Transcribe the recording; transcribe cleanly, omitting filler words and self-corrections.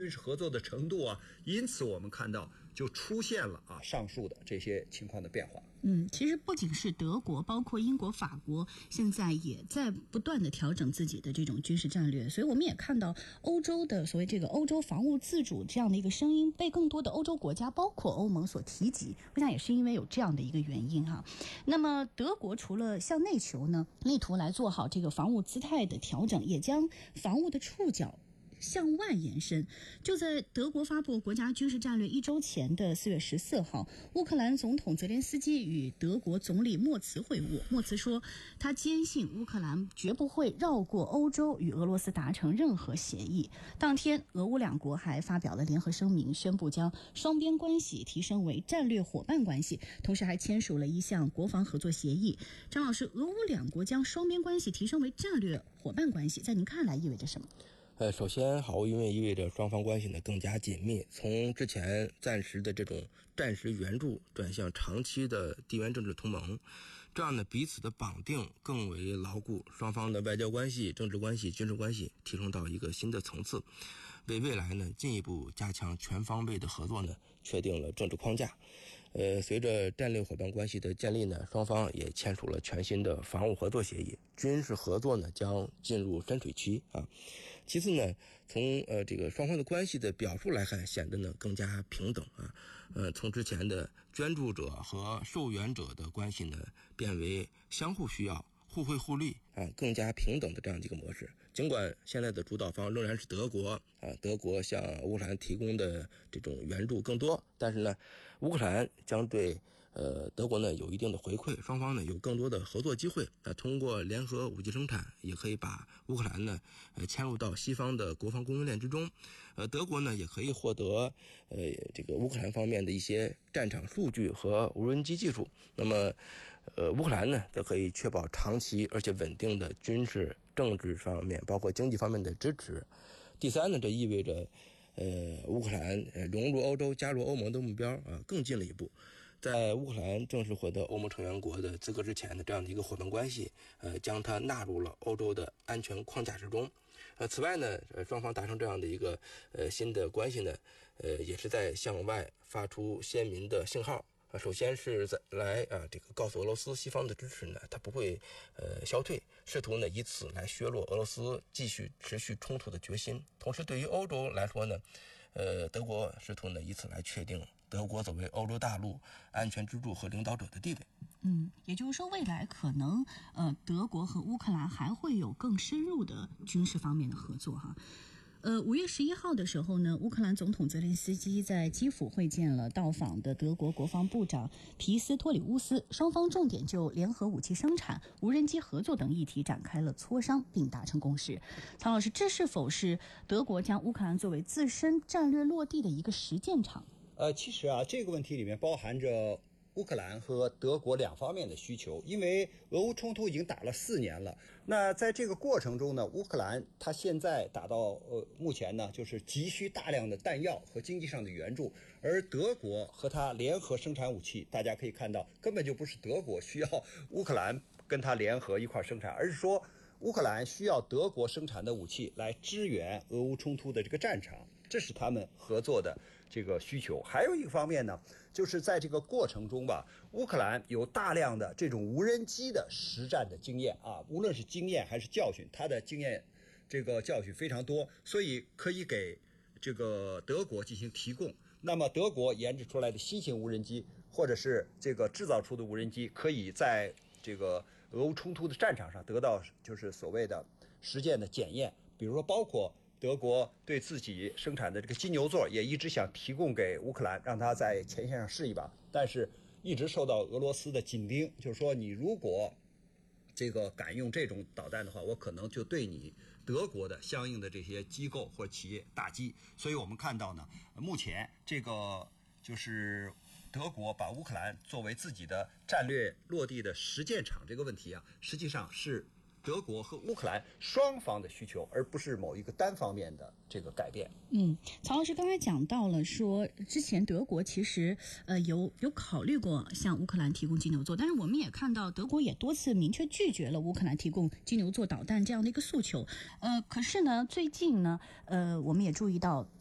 军事合作的程度啊，因此我们看到就出现了上述的这些情况的变化。 其实不仅是德国，包括英国、法国现在也在不断的调整自己的这种军事战略，所以我们也看到欧洲的所谓这个欧洲防务自主这样的一个声音被更多的欧洲国家包括欧盟所提及，我想也是因为有这样的一个原因哈。那么德国除了向内求呢，力图来做好这个防务姿态的调整，也将防务的触角向外延伸。就在德国发布国家军事战略1周前的4月14号，乌克兰总统泽连斯基与德国总理默茨会晤。默茨说，他坚信乌克兰绝不会绕过欧洲与俄罗斯达成任何协议。当天，俄乌两国还发表了联合声明，宣布将双边关系提升为战略伙伴关系，同时还签署了一项国防合作协议。张老师，俄乌两国将双边关系提升为战略伙伴关系，在您看来意味着什么？ 首先毫无疑问意味着双方关系呢更加紧密，从之前暂时的这种战时援助转向长期的地缘政治同盟，这样呢彼此的绑定更为牢固，双方的外交关系、政治关系、军事关系提升到一个新的层次，为未来呢进一步加强全方位的合作呢确定了政治框架。随着战略伙伴关系的建立呢，双方也签署了全新的防务合作协议，军事合作呢将进入深水区啊。其次呢，从这个双方的关系的表述来看，显得呢更加平等啊。从之前的捐助者和受援者的关系呢，变为相互需要、互惠互利更加平等的这样的一个模式。尽管现在的主导方仍然是德国德国向乌克兰提供的这种援助更多，但是呢，乌克兰将对德国呢有一定的回馈，双方呢有更多的合作机会。通过联合武器生产，也可以把乌克兰呢迁入到西方的国防供应链之中。德国呢也可以获得这个乌克兰方面的一些战场数据和无人机技术。那么乌克兰呢则可以确保长期而且稳定的军事、政治方面，包括经济方面的支持。第三呢，这意味着乌克兰融入欧洲、加入欧盟的目标更近了一步。在乌克兰正式获得欧盟成员国的资格之前的这样的一个伙伴关系，将它纳入了欧洲的安全框架之中。此外呢，双方达成这样的一个新的关系呢，也是在向外发出鲜明的信号。首先是来这个告诉俄罗斯，西方的支持呢，它不会消退，试图呢以此来削弱俄罗斯继续持续冲突的决心。同时，对于欧洲来说呢，德国试图呢以此来确定德国作为欧洲大陆安全支柱和领导者的地位。 也就是说，未来可能德国和乌克兰还会有更深入的军事方面的合作哈。5月11号的时候呢，乌克兰总统泽连斯基在基辅会见了到访的德国国防部长皮斯托里乌斯，双方重点就联合武器生产、无人机合作等议题展开了磋商，并达成共识。曹老师，这是否是德国将乌克兰作为自身战略落地的一个实践场？ 其实这个问题里面包含着乌克兰和德国两方面的需求，因为俄乌冲突已经打了4年了。那在这个过程中呢，乌克兰它现在打到目前呢，就是急需大量的弹药和经济上的援助，而德国和它联合生产武器，大家可以看到，根本就不是德国需要乌克兰跟它联合一块生产，而是说乌克兰需要德国生产的武器来支援俄乌冲突的这个战场，这是他们合作的这个需求。还有一个方面呢，就是在这个过程中吧，乌克兰有大量的这种无人机的实战的经验无论是经验还是教训，他的经验这个教训非常多，所以可以给这个德国进行提供。那么德国研制出来的新型无人机，或者是这个制造出的无人机，可以在这个俄乌冲突的战场上得到就是所谓的实践的检验。比如说包括德国对自己生产的这个金牛座也一直想提供给乌克兰，让他在前线上试一把，但是一直受到俄罗斯的紧盯，就是说你如果这个敢用这种导弹的话，我可能就对你德国的相应的这些机构或企业打击。所以我们看到呢，目前这个就是德国把乌克兰作为自己的战略落地的实践场这个问题实际上是德国和乌克兰双方的需求，而不是某一个单方面的这个改变。 曹老师刚才讲到了说，之前德国其实有考虑过向乌克兰提供金牛座，但是我们也看到德国也多次明确拒绝了乌克兰提供金牛座导弹这样的一个诉求。可是呢，最近呢，我们也注意到